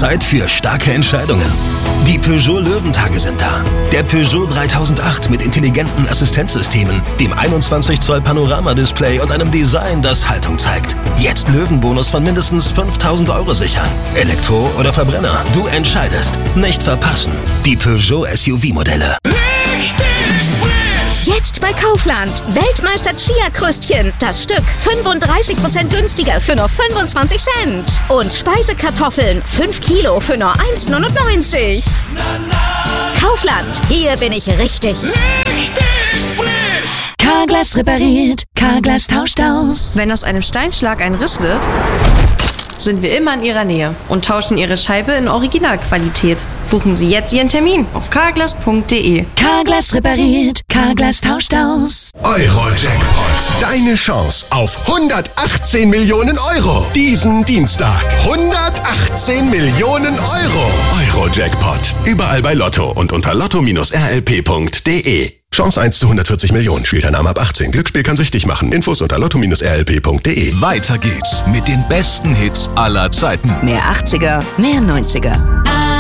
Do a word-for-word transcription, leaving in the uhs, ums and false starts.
Zeit für starke Entscheidungen. Die Peugeot Löwentage sind da. Der Peugeot dreitausendacht mit intelligenten Assistenzsystemen, dem einundzwanzig Zoll Panoramadisplay und einem Design, das Haltung zeigt. Jetzt Löwenbonus von mindestens fünftausend Euro sichern. Elektro oder Verbrenner, du entscheidest. Nicht verpassen. Die Peugeot S U V-Modelle. Jetzt bei Kaufland. Weltmeister Chia-Kröstchen. Das Stück fünfunddreißig Prozent günstiger für nur fünfundzwanzig Cent. Und Speisekartoffeln fünf Kilo für nur eins neunundneunzig. Kaufland. Hier bin ich richtig. Richtig frisch. Carglass repariert. Carglass tauscht aus. Wenn aus einem Steinschlag ein Riss wird, sind wir immer in Ihrer Nähe und tauschen Ihre Scheibe in Originalqualität. Buchen Sie jetzt Ihren Termin auf carglass punkt de. Carglass repariert. Carglass tauscht aus. Euro-Jackpot. Deine Chance auf hundertachtzehn Millionen Euro. Diesen Dienstag. hundertachtzehn Millionen Euro. Euro-Jackpot. Überall bei Lotto und unter lotto Bindestrich r l p punkt de. Chance eins zu hundertvierzig Millionen. Spielt ein Name ab achtzehn. Glücksspiel kann süchtig machen. Infos unter lotto Bindestrich r l p punkt de. Weiter geht's mit den besten Hits aller Zeiten. Mehr achtziger, mehr neunziger.